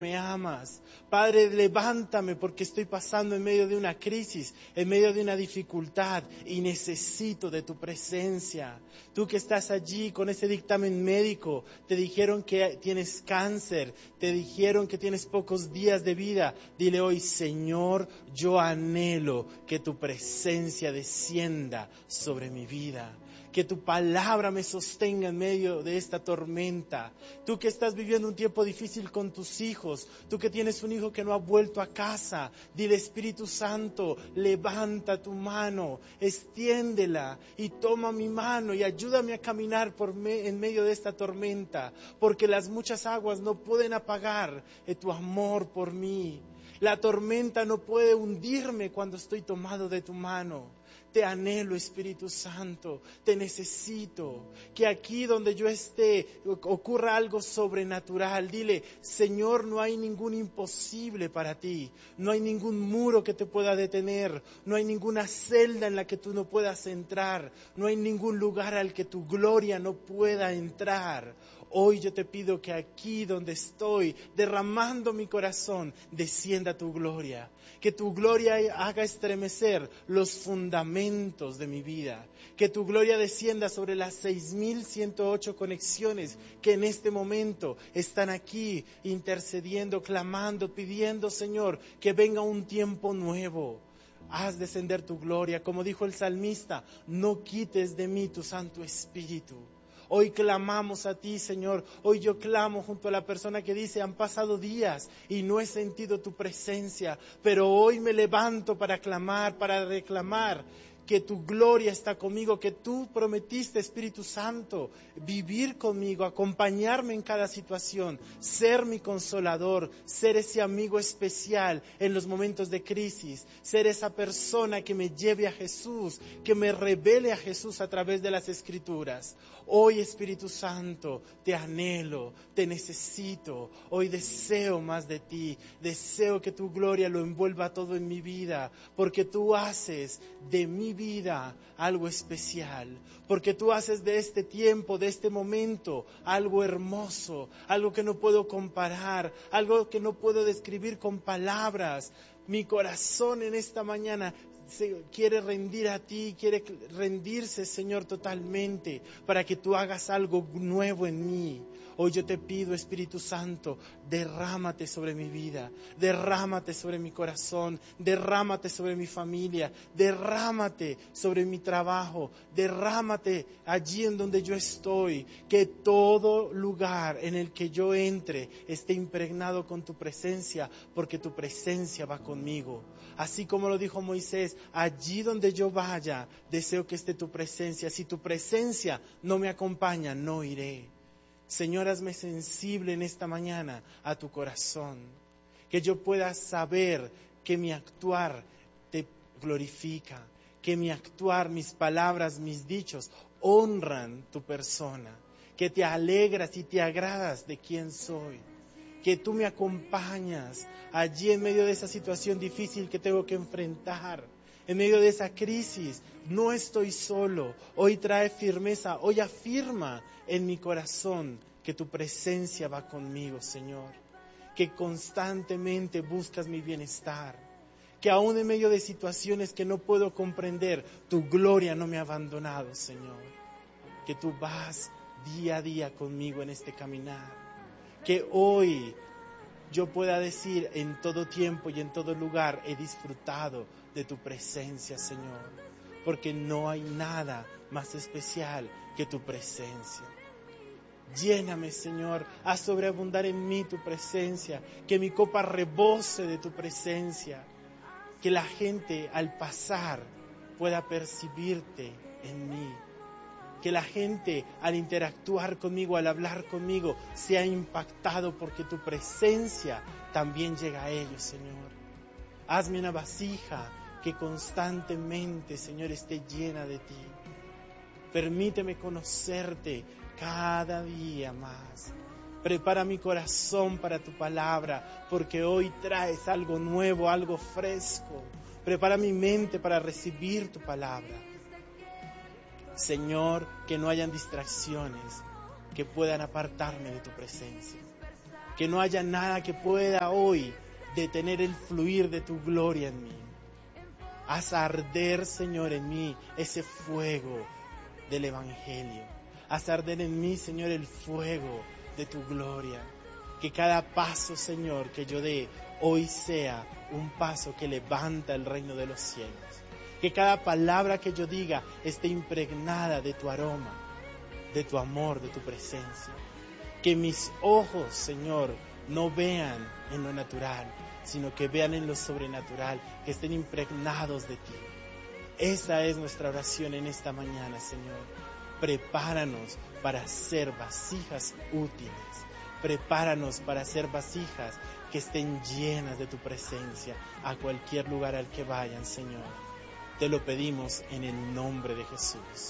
me amas. Padre, levántame porque estoy pasando en medio de una crisis, en medio de una dificultad y necesito de tu presencia. Tú que estás allí con ese dictamen médico, te dijeron que tienes cáncer, te dijeron que tienes pocos días de vida. Dile hoy, Señor, yo anhelo que tu presencia descienda sobre mi vida. Que tu palabra me sostenga en medio de esta tormenta. Tú que estás viviendo un tiempo difícil con tus hijos, tú que tienes un hijo que no ha vuelto a casa, dile, Espíritu Santo, levanta tu mano, extiéndela y toma mi mano y ayúdame a caminar en medio de esta tormenta, porque las muchas aguas no pueden apagar tu amor por mí. La tormenta no puede hundirme cuando estoy tomado de tu mano. Te anhelo, Espíritu Santo, te necesito. Que aquí donde yo esté ocurra algo sobrenatural. Dile, Señor, no hay ningún imposible para ti. No hay ningún muro que te pueda detener. No hay ninguna celda en la que tú no puedas entrar. No hay ningún lugar al que tu gloria no pueda entrar. Hoy yo te pido que aquí donde estoy, derramando mi corazón, descienda tu gloria. Que tu gloria haga estremecer los fundamentos de mi vida. Que tu gloria descienda sobre las 6,108 conexiones que en este momento están aquí intercediendo, clamando, pidiendo, Señor, que venga un tiempo nuevo. Haz descender tu gloria. Como dijo el salmista, no quites de mí tu Santo Espíritu. Hoy clamamos a ti, Señor. Hoy yo clamo junto a la persona que dice, han pasado días y no he sentido tu presencia, pero hoy me levanto para clamar, para reclamar que tu gloria está conmigo, que tú prometiste, Espíritu Santo, vivir conmigo, acompañarme en cada situación, ser mi consolador, ser ese amigo especial en los momentos de crisis, ser esa persona que me lleve a Jesús, que me revele a Jesús a través de las Escrituras. Hoy, Espíritu Santo, te anhelo, te necesito. Hoy deseo más de ti, deseo que tu gloria lo envuelva todo en mi vida, porque tú haces de mi vida algo especial, porque tú haces de este tiempo, de este momento, algo hermoso, algo que no puedo comparar, algo que no puedo describir con palabras. Mi corazón en esta mañana se quiere rendir a ti, quiere rendirse, Señor, totalmente, para que tú hagas algo nuevo en mí. Hoy yo te pido, Espíritu Santo, derrámate sobre mi vida, derrámate sobre mi corazón, derrámate sobre mi familia, derrámate sobre mi trabajo, derrámate allí en donde yo estoy, que todo lugar en el que yo entre esté impregnado con tu presencia, porque tu presencia va conmigo. Así como lo dijo Moisés, allí donde yo vaya, deseo que esté tu presencia. Si tu presencia no me acompaña, no iré. Señor, hazme sensible en esta mañana a tu corazón, que yo pueda saber que mi actuar te glorifica, que mi actuar, mis palabras, mis dichos honran tu persona, que te alegras y te agradas de quién soy, que tú me acompañas allí en medio de esa situación difícil que tengo que enfrentar. En medio de esa crisis, no estoy solo. Hoy trae firmeza, hoy afirma en mi corazón que tu presencia va conmigo, Señor. Que constantemente buscas mi bienestar. Que aún en medio de situaciones que no puedo comprender, tu gloria no me ha abandonado, Señor. Que tú vas día a día conmigo en este caminar. Que hoy yo pueda decir en todo tiempo y en todo lugar, he disfrutado de tu presencia, Señor, porque no hay nada más especial que tu presencia. Lléname, Señor, haz sobreabundar en mí tu presencia, que mi copa rebose de tu presencia, que la gente al pasar pueda percibirte en mí. Que la gente al interactuar conmigo, al hablar conmigo, sea impactado porque tu presencia también llega a ellos, Señor. Hazme una vasija que constantemente, Señor, esté llena de ti. Permíteme conocerte cada día más. Prepara mi corazón para tu palabra, porque hoy traes algo nuevo, algo fresco. Prepara mi mente para recibir tu palabra. Señor, que no hayan distracciones que puedan apartarme de tu presencia. Que no haya nada que pueda hoy detener el fluir de tu gloria en mí. Haz arder, Señor, en mí ese fuego del Evangelio. Haz arder en mí, Señor, el fuego de tu gloria. Que cada paso, Señor, que yo dé hoy sea un paso que levanta el reino de los cielos. Que cada palabra que yo diga esté impregnada de tu aroma, de tu amor, de tu presencia. Que mis ojos, Señor, no vean en lo natural, sino que vean en lo sobrenatural, que estén impregnados de ti. Esa es nuestra oración en esta mañana, Señor. Prepáranos para ser vasijas útiles. Prepáranos para ser vasijas que estén llenas de tu presencia a cualquier lugar al que vayan, Señor. Te lo pedimos en el nombre de Jesús.